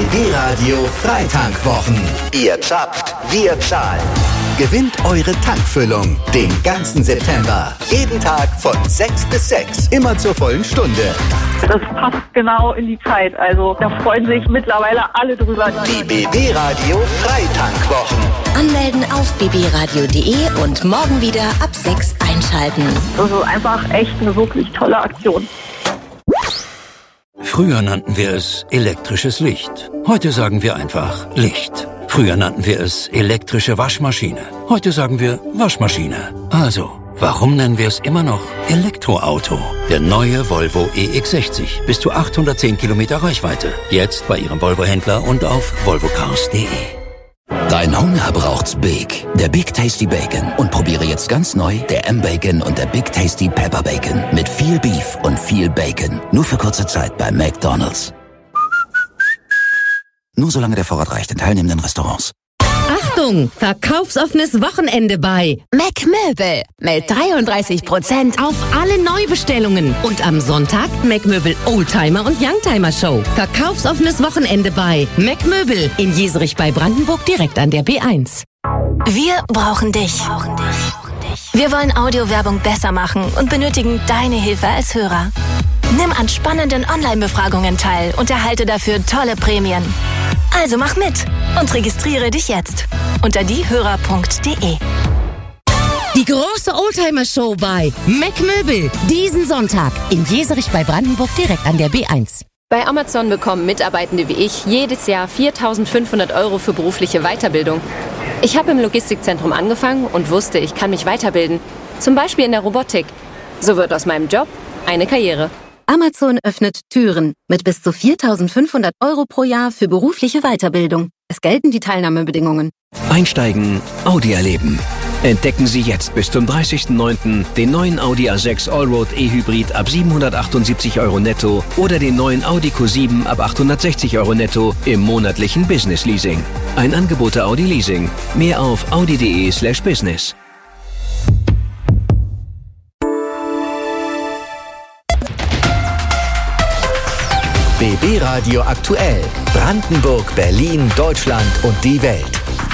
BB Radio Freitankwwochen. Ihr zapft, wir zahlen. Gewinnt eure Tankfüllung den ganzen September. Jeden Tag von 6 bis 6. Immer zur vollen Stunde. Das passt genau in die Zeit. Also da freuen sich mittlerweile alle drüber. Die BB Radio Freitankwwochen. Anmelden auf bbradio.de und morgen wieder ab 6 einschalten. Das ist einfach echt eine wirklich tolle Aktion. Früher nannten wir es elektrisches Licht. Heute sagen wir einfach Licht. Früher nannten wir es elektrische Waschmaschine. Heute sagen wir Waschmaschine. Also, warum nennen wir es immer noch Elektroauto? Der neue Volvo EX60. Bis zu 810 Kilometer Reichweite. Jetzt bei Ihrem Volvo-Händler und auf volvocars.de. Dein Hunger braucht's Big. Der Big Tasty Bacon. Und probiere jetzt ganz neu der M-Bacon und der Big Tasty Pepper Bacon. Mit viel Beef und viel Bacon. Nur für kurze Zeit bei McDonald's. Nur solange der Vorrat reicht in teilnehmenden Restaurants. Achtung! Verkaufsoffenes Wochenende bei Mac-Möbel mit 33% auf alle Neubestellungen. Und am Sonntag Mac-Möbel Oldtimer und Youngtimer Show. Verkaufsoffenes Wochenende bei Mac-Möbel in Jeserich bei Brandenburg direkt an der B1. Wir brauchen dich. Wir wollen Audiowerbung besser machen und benötigen deine Hilfe als Hörer. Nimm an spannenden Online-Befragungen teil und erhalte dafür tolle Prämien. Also mach mit und registriere dich jetzt unter diehörer.de. Die große Oldtimer-Show bei Mac-Möbel diesen Sonntag in Jeserich bei Brandenburg direkt an der B1. Bei Amazon bekommen Mitarbeitende wie ich jedes Jahr 4.500 € für berufliche Weiterbildung. Ich habe im Logistikzentrum angefangen und wusste, ich kann mich weiterbilden. Zum Beispiel in der Robotik. So wird aus meinem Job eine Karriere. Amazon öffnet Türen mit bis zu 4.500 € pro Jahr für berufliche Weiterbildung. Es gelten die Teilnahmebedingungen. Einsteigen, Audi erleben. Entdecken Sie jetzt bis zum 30.09. den neuen Audi A6 Allroad E-Hybrid ab 778 € netto oder den neuen Audi Q7 ab 860 € netto im monatlichen Business Leasing. Ein Angebot der Audi Leasing. Mehr auf audi.de/business. BB Radio aktuell. Brandenburg, Berlin, Deutschland und die Welt.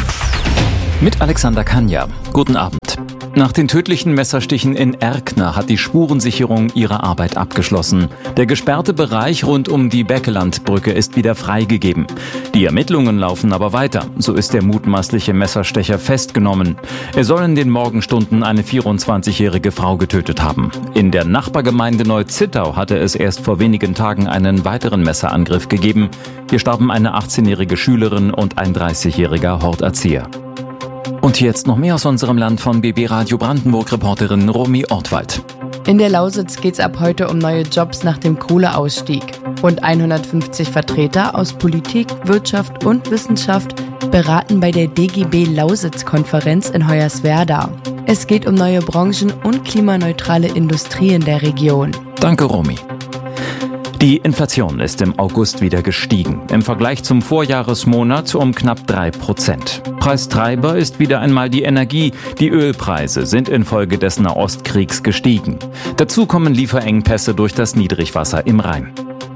Mit Alexander Kanja. Guten Abend. Nach den tödlichen Messerstichen in Erkner hat die Spurensicherung ihre Arbeit abgeschlossen. Der gesperrte Bereich rund um die Beckelandbrücke ist wieder freigegeben. Die Ermittlungen laufen aber weiter. So ist der mutmaßliche Messerstecher festgenommen. Er soll in den Morgenstunden eine 24-jährige Frau getötet haben. In der Nachbargemeinde Neu-Zittau hatte es erst vor wenigen Tagen einen weiteren Messerangriff gegeben. Hier starben eine 18-jährige Schülerin und ein 30-jähriger Horterzieher. Und jetzt noch mehr aus unserem Land von BB Radio Brandenburg-Reporterin Romy Ortwald. In der Lausitz geht's ab heute um neue Jobs nach dem Kohleausstieg. Rund 150 Vertreter aus Politik, Wirtschaft und Wissenschaft beraten bei der DGB Lausitz-Konferenz in Hoyerswerda. Es geht um neue Branchen und klimaneutrale Industrie in der Region. Danke, Romy. Die Inflation ist im August wieder gestiegen. Im Vergleich zum Vorjahresmonat um knapp 3%. Preistreiber ist wieder einmal die Energie. Die Ölpreise sind infolge des Nahostkriegs gestiegen. Dazu kommen Lieferengpässe durch das Niedrigwasser im Rhein.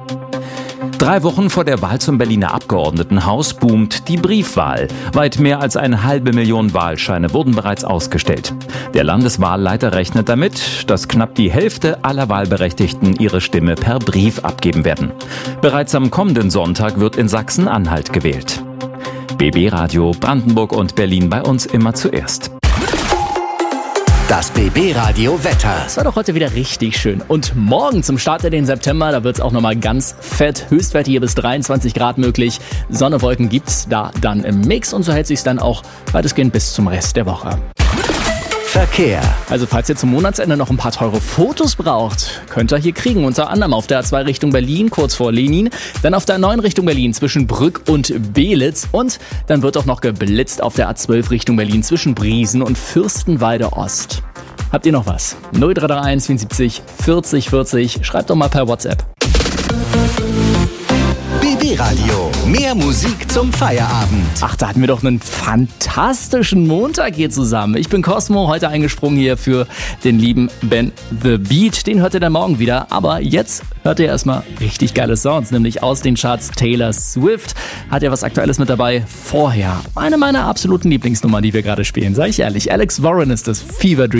3 Wochen vor der Wahl zum Berliner Abgeordnetenhaus boomt die Briefwahl. Weit mehr als 500.000 Wahlscheine wurden bereits ausgestellt. Der Landeswahlleiter rechnet damit, dass knapp die Hälfte aller Wahlberechtigten ihre Stimme per Brief abgeben werden. Bereits am kommenden Sonntag wird in Sachsen-Anhalt gewählt. BB Radio Brandenburg und Berlin bei uns immer zuerst. Das BB Radio Wetter. Es war doch heute wieder richtig schön. Und morgen zum Start in den September, da wird es auch nochmal ganz fett. Höchstwerte hier bis 23 Grad möglich. Sonne, Wolken gibt's da dann im Mix und so hält sich's dann auch weitestgehend bis zum Rest der Woche. Verkehr. Also falls ihr zum Monatsende noch ein paar teure Fotos braucht, könnt ihr hier kriegen. Unter anderem auf der A2 Richtung Berlin, kurz vor Lenin. Dann auf der A9 Richtung Berlin zwischen Brück und Belitz. Und dann wird auch noch geblitzt auf der A12 Richtung Berlin zwischen Briesen und Fürstenwalde Ost. Habt ihr noch was? 0331 74 40 40. Schreibt doch mal per WhatsApp. BB D-Radio. Mehr Musik zum Feierabend. Ach, da hatten wir doch einen fantastischen Montag hier zusammen. Ich bin Cosmo, heute eingesprungen hier für den lieben Ben The Beat. Den hört ihr dann morgen wieder. Aber jetzt hört ihr erstmal richtig geile Sounds, nämlich aus den Charts. Taylor Swift hat ja was Aktuelles mit dabei. Vorher eine meiner absoluten Lieblingsnummern, die wir gerade spielen, sag ich ehrlich. Alex Warren ist das, Fever Dream.